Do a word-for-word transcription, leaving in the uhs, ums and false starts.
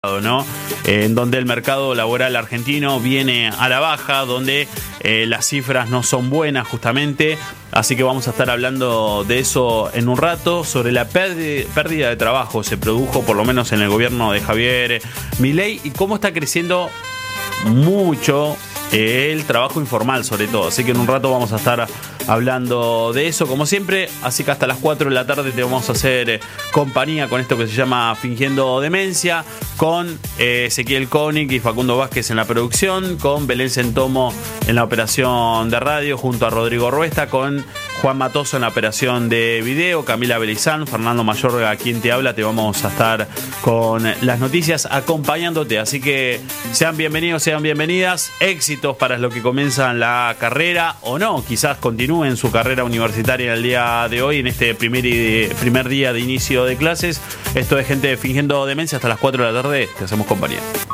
¿no? Eh, en donde el mercado laboral argentino viene a la baja, donde eh, las cifras no son buenas justamente, así que vamos a estar hablando de eso en un rato, sobre la pérdida de trabajo se produjo por lo menos en el gobierno de Javier Milei y cómo está creciendo mucho el trabajo informal sobre todo, así que en un rato vamos a estar hablando de eso como siempre, así que hasta las cuatro de la tarde te vamos a hacer compañía con esto que se llama Fingiendo Demencia, con eh, Ezequiel Koenig y Facundo Vázquez en la producción, con Belén Centomo en la operación de radio junto a Rodrigo Ruesta, con Juan Matoso en la operación de video, Camila Belizán, Fernando Mayorga quien te habla, te vamos a estar con las noticias acompañándote, así que sean bienvenidos, sean bienvenidas, éxitos para los que comienzan la carrera o no, quizás continúen su carrera universitaria el día de hoy en este primer, primer día de inicio de clases. Esto es Gente Fingiendo Demencia, hasta las cuatro de la tarde te hacemos compañía.